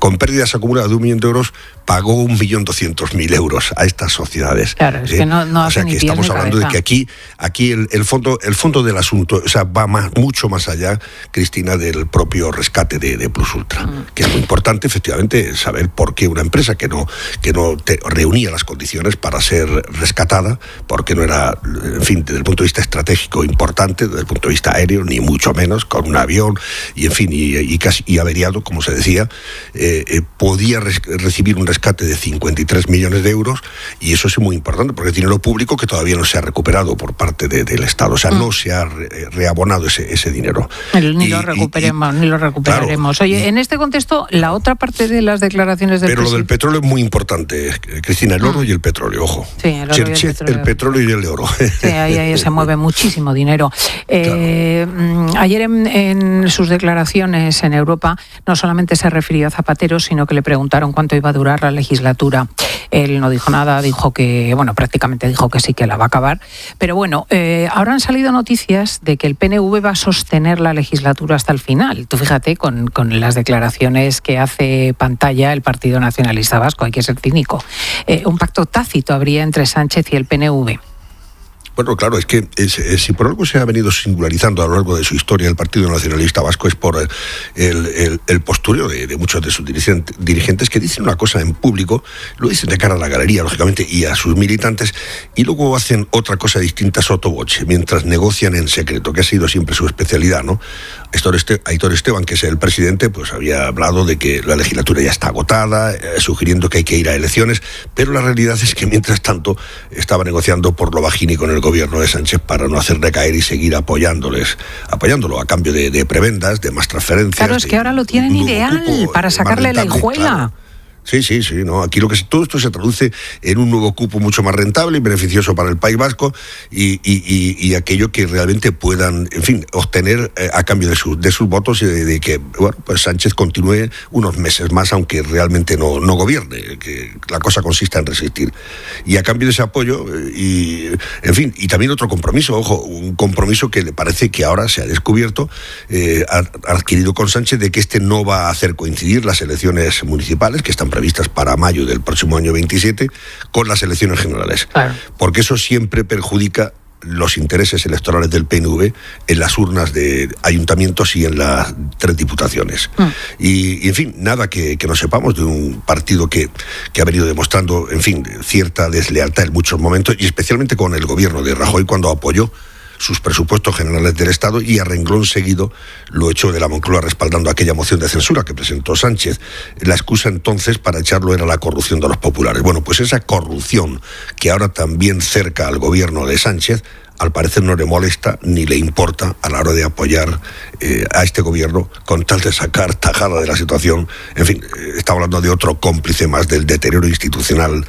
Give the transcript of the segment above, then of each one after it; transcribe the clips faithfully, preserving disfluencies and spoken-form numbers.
con pérdidas acumuladas de un millón de euros, pagó un millón doscientos mil euros a estas sociedades. Claro, es eh, que no, no o sea que estamos hablando cabeza. de que aquí, aquí el, el fondo, el fondo del asunto, o sea, va más, mucho más allá, Cristina, del propio rescate de, de Plus Ultra, mm. que es muy importante, efectivamente, saber por qué una empresa que no, que no te reunía las condiciones para ser rescatada, porque no era, en fin, desde el punto de vista estratégico importante, desde el punto de vista aéreo, ni mucho menos, con un avión, y en fin, y, y casi y averiado, como se decía, eh, eh, podía res, recibir un rescate de cincuenta y tres millones de euros, y eso es muy importante, porque es dinero público que todavía no se ha recuperado por parte de, del Estado, o sea, mm. no se ha re, reabonado ese, ese dinero. El, ni, y, lo recuperemos, y, y, ni lo recuperaremos. Claro, Oye, y, en este contexto, la otra parte de las declaraciones del Pero presidente... lo del petróleo es muy importante, Cristina, el oro mm. y el petróleo, ojo. Sí, el oro Cherchez, y el petróleo. el petróleo y el oro. Sí, ahí, ahí se mueve muchísimo dinero. Eh, claro. Ayer en, en sus declaraciones en Europa no solamente se refirió a Zapatero, sino que le preguntaron cuánto iba a durar la legislatura. Él no dijo nada, dijo que, bueno, prácticamente dijo que sí, que la va a acabar. Pero bueno, eh, ahora han salido noticias de que el P N V va a sostener la legislatura hasta el final. Tú fíjate, con, con las declaraciones que hace pantalla el Partido Nacionalista Vasco, hay que ser cínico. Eh, un pacto tácito habría entre Sánchez y el P N V. Bueno, claro, es que es, es, si por algo se ha venido singularizando a lo largo de su historia el Partido Nacionalista Vasco es por el, el, el postureo de, de muchos de sus dirigentes que dicen una cosa en público, lo dicen de cara a la galería, lógicamente, y a sus militantes, y luego hacen otra cosa distinta sotto voce, mientras negocian en secreto, que ha sido siempre su especialidad, ¿no? Aitor Esteban, que es el presidente, pues había hablado de que la legislatura ya está agotada, eh, sugiriendo que hay que ir a elecciones, pero la realidad es que mientras tanto estaba negociando por lo bajini con el gobierno de Sánchez para no hacer recaer y seguir apoyándoles, apoyándolo a cambio de, de prebendas, de más transferencias. Claro, es que ahora lo tienen ideal cupo, para sacarle la hijuela. Claro. Sí, sí, sí, no. Aquí lo que todo esto se traduce en un nuevo cupo mucho más rentable y beneficioso para el País Vasco y, y, y, y aquello que realmente puedan, en fin, obtener eh, a cambio de, su, de sus votos y de, de que, bueno, pues Sánchez continúe unos meses más, aunque realmente no, no gobierne, que la cosa consista en resistir. Y a cambio de ese apoyo, eh, y, en fin, y también otro compromiso, ojo, un compromiso que le parece que ahora se ha descubierto, eh, ha, ha adquirido con Sánchez, de que este no va a hacer coincidir las elecciones municipales, que están previstas para mayo del próximo año veintisiete, con las elecciones generales. Claro. Porque eso siempre perjudica los intereses electorales del P N V en las urnas de ayuntamientos y en las tres diputaciones. Mm. Y, y, en fin, nada que, que no sepamos de un partido que, que ha venido demostrando, en fin, cierta deslealtad en muchos momentos, y especialmente con el gobierno de Rajoy cuando apoyó sus presupuestos generales del Estado y a renglón seguido lo echó de la Moncloa respaldando aquella moción de censura que presentó Sánchez. La excusa entonces para echarlo era la corrupción de los populares. Bueno, pues esa corrupción que ahora también cerca al gobierno de Sánchez, al parecer no le molesta ni le importa a la hora de apoyar eh, a este gobierno con tal de sacar tajada de la situación. En fin, eh, está hablando de otro cómplice más del deterioro institucional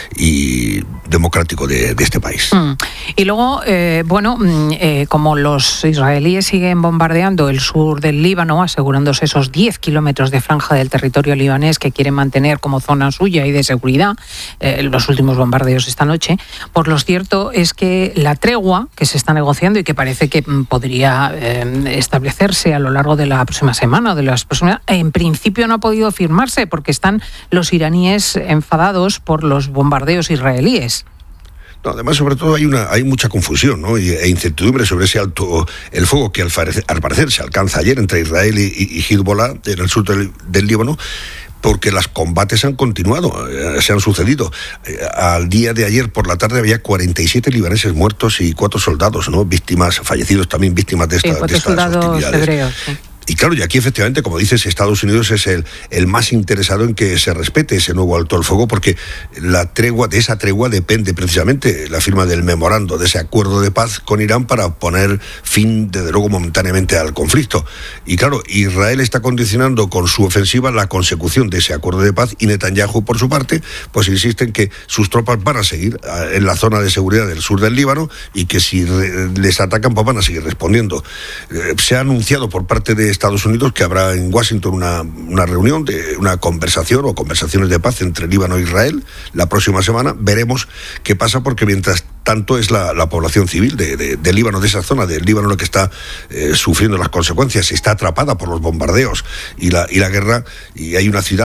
y democrático de, de este país. Mm. Y luego, eh, bueno, eh, como los israelíes siguen bombardeando el sur del Líbano, asegurándose esos diez kilómetros de franja del territorio libanés que quieren mantener como zona suya y de seguridad, eh, los últimos bombardeos esta noche, pues lo cierto es que la tregua que se está negociando y que parece que podría eh, establecerse a lo largo de la próxima semana o de las próximas, en principio no ha podido firmarse porque están los iraníes enfadados por los bombardeos israelíes. No, además, sobre todo, hay una hay mucha confusión, ¿no? y, e incertidumbre sobre ese alto el fuego que al parecer, al parecer se alcanza ayer entre Israel y, y Hezbollah en el sur del, del Líbano, porque los combates han continuado, eh, se han sucedido. Eh, al día de ayer por la tarde había cuarenta y siete libaneses muertos y cuatro soldados, ¿no? Víctimas, fallecidos también, víctimas de, esta, sí, de estas hostilidades. Hebreos, sí. Y claro, y aquí efectivamente, como dices, Estados Unidos es el, el más interesado en que se respete ese nuevo alto el fuego, porque la tregua, de esa tregua depende precisamente la firma del memorando, de ese acuerdo de paz con Irán para poner fin, desde luego, momentáneamente al conflicto. Y claro, Israel está condicionando con su ofensiva la consecución de ese acuerdo de paz, y Netanyahu, por su parte, pues insiste en que sus tropas van a seguir en la zona de seguridad del sur del Líbano y que si les atacan, pues van a seguir respondiendo. Eh, se ha anunciado por parte de Estados Unidos que habrá en Washington una, una reunión, de una conversación o conversaciones de paz entre Líbano e Israel la próxima semana. Veremos qué pasa, porque mientras tanto es la, la población civil de, de, de Líbano, de esa zona del Líbano, la que está eh, sufriendo las consecuencias, está atrapada por los bombardeos y la, y la guerra, y hay una ciudad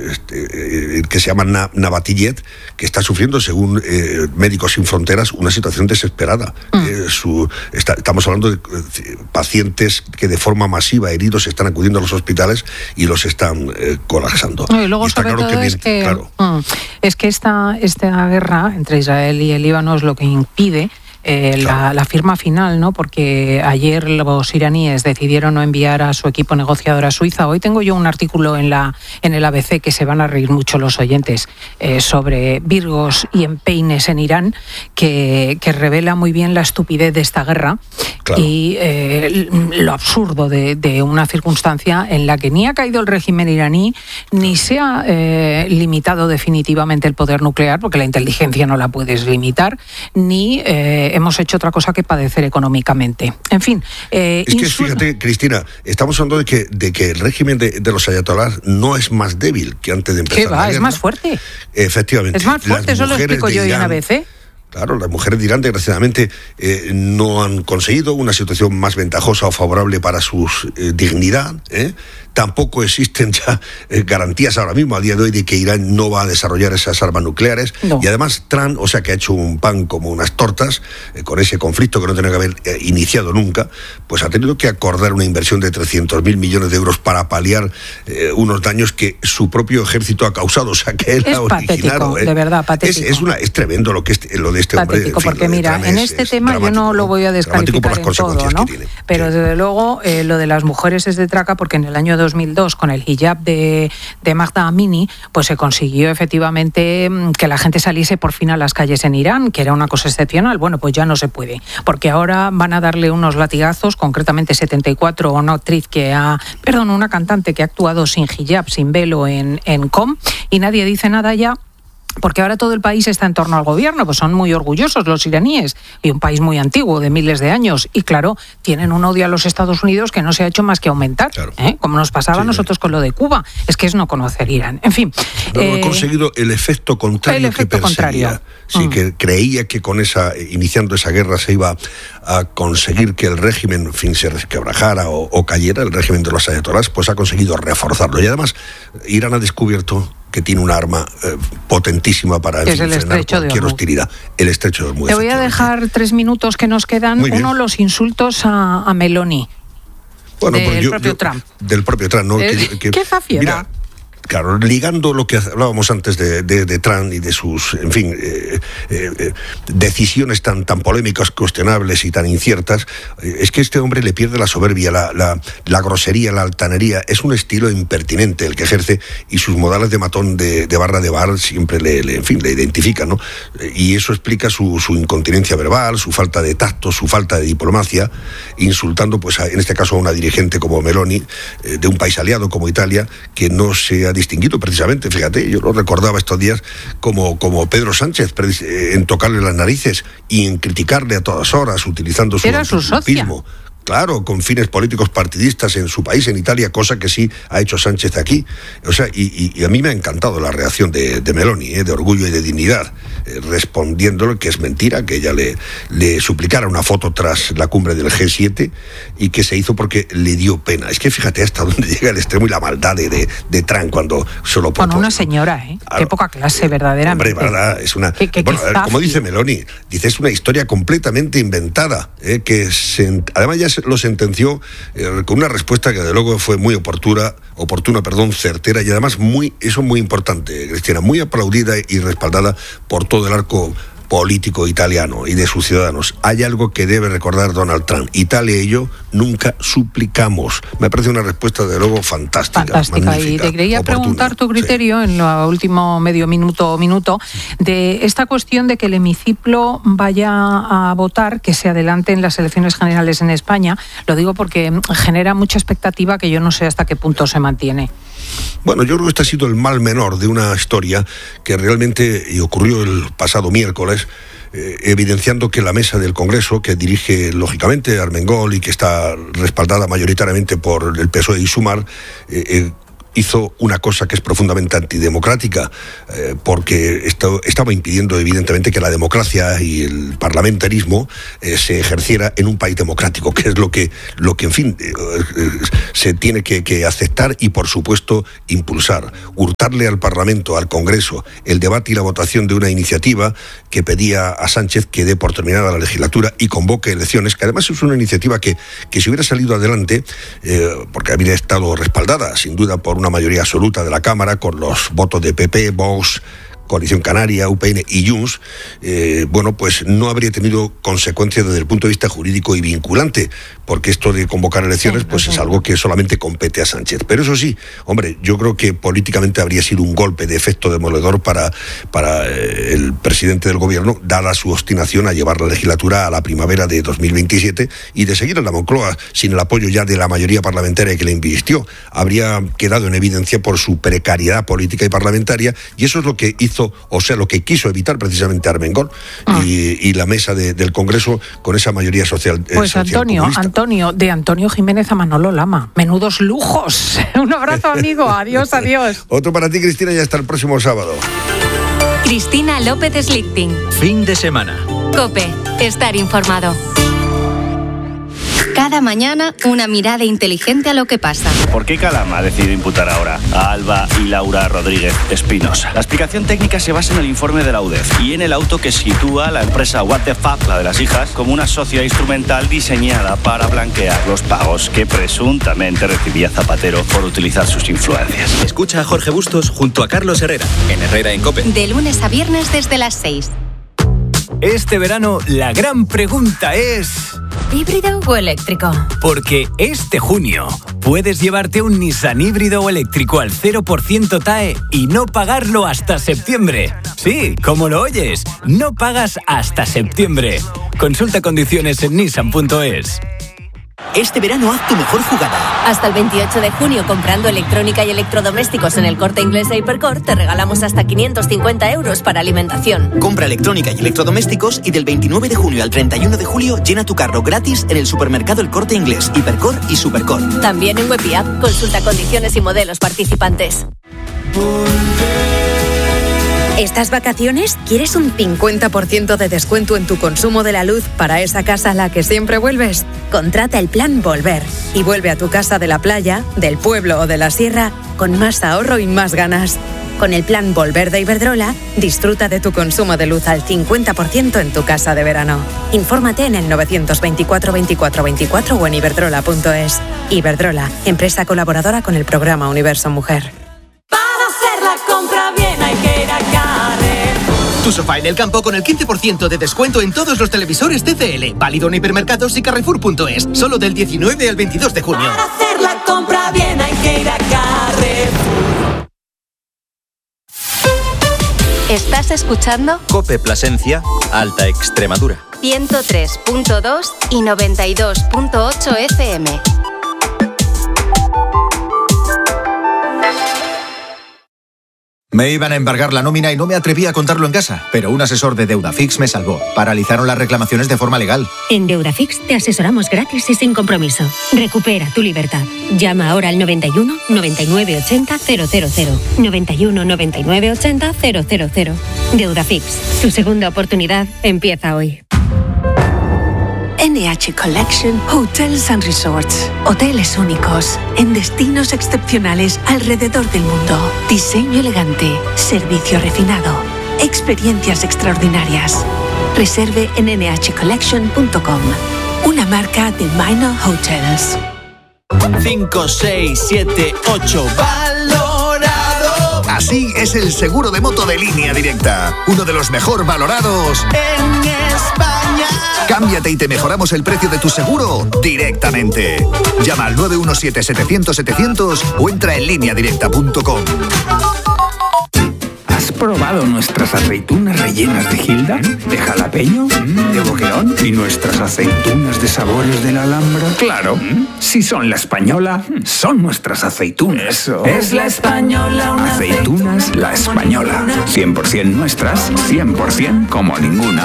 este, eh, que se llama Na, Navatillet, que está sufriendo, según eh, Médicos Sin Fronteras, una situación desesperada. Mm. Eh, su, está, estamos hablando de eh, pacientes que de forma masiva, heridos, están acudiendo a los hospitales y los están eh, colapsando. No, y luego, y sobre claro todo, que es, bien, que, claro. mm, es que esta, esta guerra entre Israel y el Líbano es lo que impide Eh, la, la firma final, ¿no? Porque ayer los iraníes decidieron no enviar a su equipo negociador a Suiza. Hoy tengo yo un artículo en la en el A B C que se van a reír mucho los oyentes eh, sobre virgos y empeines en Irán, que, que revela muy bien la estupidez de esta guerra. Claro. Y eh, lo absurdo de, de una circunstancia en la que ni ha caído el régimen iraní, ni se ha eh, limitado definitivamente el poder nuclear, porque la inteligencia no la puedes limitar, ni eh, hemos hecho otra cosa que padecer económicamente. En fin. Eh, es que insu- fíjate, Cristina, estamos hablando de que, de que el régimen de, de los ayatolás no es más débil que antes de empezar. ¿Qué va? La guerra. Es más fuerte. Efectivamente. Es más fuerte, eso lo explico yo hoy en A B C. Claro, las mujeres de Irán, desgraciadamente, eh, no han conseguido una situación más ventajosa o favorable para su eh, dignidad. ¿eh? Tampoco existen ya eh, garantías ahora mismo, a día de hoy, de que Irán no va a desarrollar esas armas nucleares. No. Y además, Trump, o sea, que ha hecho un pan como unas tortas, eh, con ese conflicto que no tenía que haber eh, iniciado nunca, pues ha tenido que acordar una inversión de trescientos mil millones de euros para paliar eh, unos daños que su propio ejército ha causado. O sea, que él es ha originado. Patético, eh. de verdad, patético. Es, es, una, es tremendo lo, que es, lo de este patético, hombre. En fin, porque mira, en este tema yo no lo voy a descalificar en todo, ¿no? Pero sí. Desde luego eh, lo de las mujeres es de traca, porque en el año dos mil dos, con el hijab de, de Mahsa Amini, pues se consiguió efectivamente que la gente saliese por fin a las calles en Irán, que era una cosa excepcional. Bueno, pues ya no se puede, porque ahora van a darle unos latigazos, concretamente setenta y cuatro, a una actriz que ha, perdón, una cantante que ha actuado sin hijab, sin velo en, en Com, y nadie dice nada ya, porque ahora todo el país está en torno al gobierno, pues son muy orgullosos los iraníes, y un país muy antiguo, de miles de años, y claro, tienen un odio a los Estados Unidos que no se ha hecho más que aumentar, claro. ¿eh? Como nos pasaba sí, a nosotros con lo de Cuba, es que es no conocer Irán. En fin. No, eh, ha conseguido el efecto contrario el efecto que perseguía. Contrario. Sí, mm. que creía que con esa, iniciando esa guerra se iba a conseguir que el régimen, en fin, se resquebrajara o, o cayera, el régimen de los ayatolás, pues ha conseguido reforzarlo. Y además, Irán ha descubierto que tiene un arma eh, potentísima para es el frenar cualquier hostilidad. El estrecho de Hormuz. Te voy a dejar tres minutos que nos quedan. Uno, los insultos a, a Meloni. Bueno, del yo, propio yo, Trump. Del propio Trump, ¿no? Eh, que, que, ¿Qué zafiera? Mira, claro, ligando lo que hablábamos antes de, de, de Trump y de sus, en fin, eh, eh, decisiones tan, tan polémicas, cuestionables y tan inciertas, eh, es que este hombre le pierde la soberbia, la, la, la grosería, la altanería. Es un estilo impertinente el que ejerce, y sus modales de matón de, de barra de bar siempre le, le, en fin, le identifican, ¿no? Y eso explica su, su incontinencia verbal, su falta de tacto, su falta de diplomacia, insultando, pues, a, en este caso, a una dirigente como Meloni, eh, de un país aliado como Italia, que no se ha distinguido precisamente, fíjate, yo lo recordaba estos días como, como Pedro Sánchez, en tocarle las narices y en criticarle a todas horas, utilizando su Era su socia. Claro, con fines políticos partidistas en su país, en Italia, cosa que sí ha hecho Sánchez aquí. O sea, y, y, y a mí me ha encantado la reacción de, de Meloni, ¿eh? de orgullo y de dignidad, eh, respondiéndole que es mentira, que ella le, le suplicara una foto tras la cumbre del G siete, y que se hizo porque le dio pena. Es que fíjate hasta dónde llega el extremo y la maldad de, de, de Trump cuando solo propone. Con una señora, ¿eh? Claro. Qué poca clase, eh, verdaderamente. Hombre, verdad, es una... ¿Qué, qué, bueno, qué como dice Meloni, dice, es una historia completamente inventada, ¿eh? que se, además ya se, lo sentenció eh, con una respuesta que de luego fue muy oportuna, oportuna, perdón, certera, y además muy, eso es muy importante, Cristina, muy aplaudida y respaldada por todo el arco político italiano y de sus ciudadanos. Hay algo que debe recordar Donald Trump: Italia y yo nunca suplicamos. Me parece una respuesta de luego fantástica. Fantástica. Y te quería oportuna. preguntar tu criterio, sí, en lo último medio minuto o minuto, de esta cuestión de que el hemiciclo vaya a votar, que se adelante en las elecciones generales en España. Lo digo porque genera mucha expectativa que yo no sé hasta qué punto se mantiene. Bueno, yo creo que este ha sido el mal menor de una historia que realmente y ocurrió el pasado miércoles, eh, evidenciando que la mesa del Congreso, que dirige lógicamente Armengol y que está respaldada mayoritariamente por el P S O E y Sumar, eh, eh, hizo una cosa que es profundamente antidemocrática, eh, porque esto estaba impidiendo evidentemente que la democracia y el parlamentarismo eh, se ejerciera en un país democrático, que es lo que, lo que en fin, eh, eh, se tiene que, que aceptar y, por supuesto, impulsar. Hurtarle al Parlamento, al Congreso, el debate y la votación de una iniciativa que pedía a Sánchez que dé por terminada la legislatura y convoque elecciones, que además es una iniciativa que, que si hubiera salido adelante, eh, porque habría estado respaldada, sin duda, por una mayoría absoluta de la Cámara, con los votos de P P, Vox, Coalición Canaria, U P N y Junts, eh, bueno, pues no habría tenido consecuencias desde el punto de vista jurídico y vinculante, porque esto de convocar elecciones, pues es algo que solamente compete a Sánchez. Pero eso sí, hombre, yo creo que políticamente habría sido un golpe de efecto demoledor para, para eh, el presidente del gobierno, dada su obstinación a llevar la legislatura a la primavera de dos mil veintisiete y de seguir en la Moncloa sin el apoyo ya de la mayoría parlamentaria que le invistió. Habría quedado en evidencia por su precariedad política y parlamentaria, y eso es lo que hizo, o sea, lo que quiso evitar precisamente Armengol ah. y, y la mesa de, del Congreso con esa mayoría social. Eh, pues social Antonio, comunista. Antonio, de Antonio Jiménez a Manolo Lama. Menudos lujos. Un abrazo, amigo. Adiós, adiós. Otro para ti, Cristina, y hasta el próximo sábado. Cristina López Slichting. Fin de semana. COPE. Estar informado. Cada mañana, una mirada inteligente a lo que pasa. ¿Por qué Calama ha decidido imputar ahora a Alba y Laura Rodríguez Espinosa? La explicación técnica se basa en el informe de la U D E F y en el auto que sitúa a la empresa What the Fuck, la de las hijas, como una socia instrumental diseñada para blanquear los pagos que presuntamente recibía Zapatero por utilizar sus influencias. Escucha a Jorge Bustos junto a Carlos Herrera, en Herrera en COPE. De lunes a viernes desde las seis. Este verano, la gran pregunta es... ¿híbrido o eléctrico? Porque este junio puedes llevarte un Nissan híbrido o eléctrico al cero por ciento T A E y no pagarlo hasta septiembre. Sí, como lo oyes, no pagas hasta septiembre. Consulta condiciones en nissan punto es. Este verano haz tu mejor jugada. Hasta el veintiocho de junio, comprando electrónica y electrodomésticos en el Corte Inglés e Hipercor, te regalamos hasta quinientos cincuenta euros para alimentación. Compra electrónica y electrodomésticos y del veintinueve de junio al treinta y uno de julio llena tu carro gratis en el supermercado El Corte Inglés, Hipercor y Supercor. También en web y app. Consulta condiciones y modelos participantes. ¿Estas vacaciones quieres un cincuenta por ciento de descuento en tu consumo de la luz para esa casa a la que siempre vuelves? Contrata el plan Volver y vuelve a tu casa de la playa, del pueblo o de la sierra con más ahorro y más ganas. Con el plan Volver de Iberdrola, disfruta de tu consumo de luz al cincuenta por ciento en tu casa de verano. Infórmate en el novecientos veinticuatro veinticuatro veinticuatro o en iberdrola punto es. Iberdrola, empresa colaboradora con el programa Universo Mujer. Para hacer la compra bien hay que ir a Carrefour. Tu sofá en el campo con el quince por ciento de descuento en todos los televisores T C L. Válido en hipermercados y carrefour punto es. Solo del diecinueve al veintidós de junio. Para hacer la compra bien hay que ir a Carrefour. ¿Estás escuchando? COPE Plasencia, Alta Extremadura. ciento tres punto dos y noventa y dos punto ocho F M. Me iban a embargar la nómina y no me atreví a contarlo en casa, pero un asesor de Deudafix me salvó. Paralizaron las reclamaciones de forma legal. En Deudafix te asesoramos gratis y sin compromiso. Recupera tu libertad. Llama ahora al noventa y uno noventa y nueve ochenta cero cero cero. noventa y uno noventa y nueve ochenta cero cero cero. Deudafix, tu segunda oportunidad empieza hoy. N H Collection Hotels and Resorts. Hoteles únicos, en destinos excepcionales alrededor del mundo. Diseño elegante, servicio refinado, experiencias extraordinarias. Reserve en ene hache collection punto com. Una marca de Minor Hotels. cinco, seis, siete, ocho. ¡Valorado! Así es el seguro de moto de Línea Directa. Uno de los mejor valorados en España. Cámbiate y te mejoramos el precio de tu seguro directamente. Llama al nueve uno siete, setecientos, setecientos o entra en línea directa punto com. ¿Has probado nuestras aceitunas rellenas de Gilda? ¿De jalapeño? ¿De boquerón? ¿Y nuestras aceitunas de sabores de la Alhambra? Claro, si son la española, son nuestras aceitunas. Eso. Es la española, una aceitunas La Española. cien por ciento nuestras, cien por ciento como ninguna.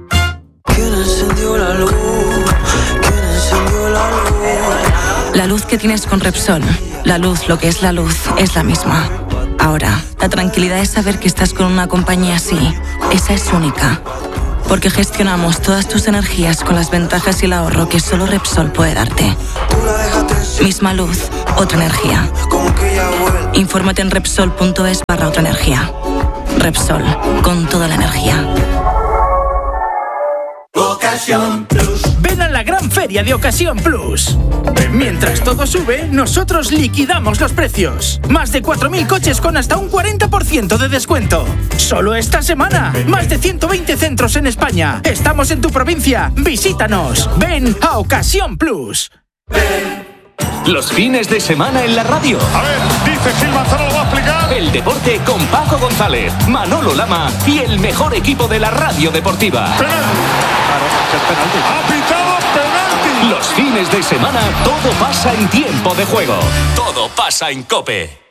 ¿Quién encendió la luz? ¿Quién encendió la luz? La luz que que tienes con Repsol. La luz, lo que es la luz, es la misma. Ahora, la tranquilidad es saber que estás con una compañía así. Esa es única. Porque gestionamos todas tus energías con las ventajas y el ahorro que solo Repsol puede darte. Misma luz, otra energía. Infórmate en Repsol.es barra otra energía. Repsol, con toda la energía. Ocasión Plus. Ven a la gran feria de Ocasión Plus. Mientras todo sube, nosotros liquidamos los precios. Más de cuatro mil coches con hasta un cuarenta por ciento de descuento. Solo esta semana. Más de ciento veinte centros en España. Estamos en tu provincia. Visítanos. Ven a Ocasión Plus. Los fines de semana en la radio. A ver, dice Gil Manzano, lo va a explicar. El deporte con Paco González, Manolo Lama y el mejor equipo de la radio deportiva. Penalti. Ha pitado penalti. Los fines de semana todo pasa en tiempo de juego. Todo pasa en COPE.